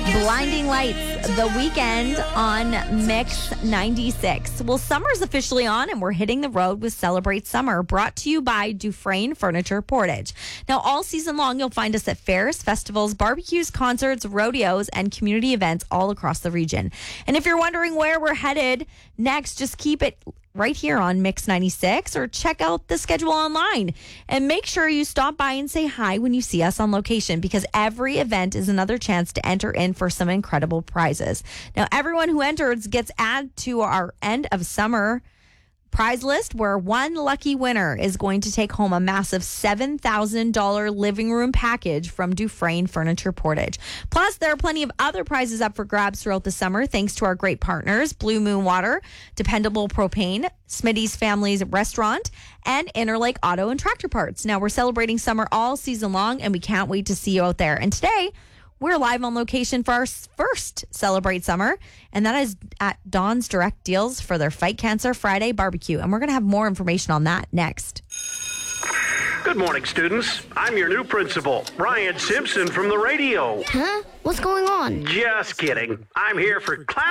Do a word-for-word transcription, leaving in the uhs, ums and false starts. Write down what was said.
Blinding Lights, The Weekend on Mix ninety-six. Well, summer's officially on and we're hitting the road with Celebrate Summer, brought to you by Dufresne Furniture Portage. Now, all season long, you'll find us at fairs, festivals, barbecues, concerts, rodeos, and community events all across the region. And if you're wondering where we're headed next, just keep it right here on Mix ninety-six or check out the schedule online. And make sure you stop by and say hi when you see us on location, because every event is another chance to enter in for some incredible prizes. Now, everyone who enters gets added to our end of summer prize list, where one lucky winner is going to take home a massive seven thousand dollars living room package from Dufresne Furniture Portage. Plus, there are plenty of other prizes up for grabs throughout the summer, thanks to our great partners, Blue Moon Water, Dependable Propane, Smitty's Family's Restaurant, and Interlake Auto and Tractor Parts. Now, we're celebrating summer all season long, and we can't wait to see you out there. And today, we're live on location for our first Celebrate Summer, and that is at Dawn's Direct Deals for their Fight Cancer Friday barbecue. And we're going to have more information on that next. Good morning, students. I'm your new principal, Ryan Simpson from the radio. Huh? What's going on? Just kidding. I'm here for class.